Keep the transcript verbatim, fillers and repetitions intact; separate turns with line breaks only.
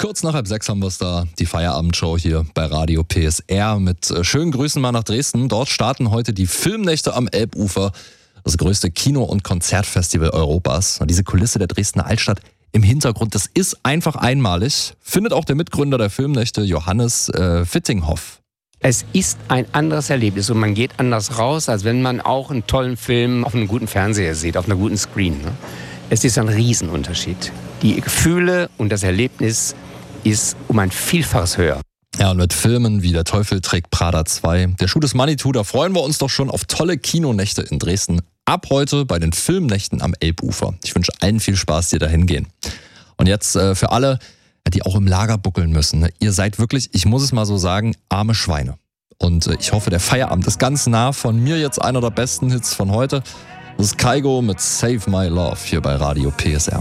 Kurz nach halb sechs haben wir es da, die Feierabendshow hier bei Radio P S R mit äh, schönen Grüßen mal nach Dresden. Dort starten heute die Filmnächte am Elbufer, das größte Kino- und Konzertfestival Europas. Und diese Kulisse der Dresdner Altstadt im Hintergrund, das ist einfach einmalig, findet auch der Mitgründer der Filmnächte, Johannes äh, Fittinghoff.
Es ist ein anderes Erlebnis und man geht anders raus, als wenn man auch einen tollen Film auf einem guten Fernseher sieht, auf einer guten Screen. Ne? Es ist ein Riesenunterschied. Die Gefühle und das Erlebnis ist um ein Vielfaches höher.
Ja, und mit Filmen wie Der Teufel trägt Prada zwei, Der Schuh des Manitou, da freuen wir uns doch schon auf tolle Kinonächte in Dresden. Ab heute bei den Filmnächten am Elbufer. Ich wünsche allen viel Spaß, die da hingehen. Und jetzt äh, für alle, die auch im Lager buckeln müssen. Ne? Ihr seid wirklich, ich muss es mal so sagen, arme Schweine. Und äh, ich hoffe, der Feierabend ist ganz nah. Von mir jetzt einer der besten Hits von heute. Das ist Kygo mit Save My Love hier bei Radio P S R.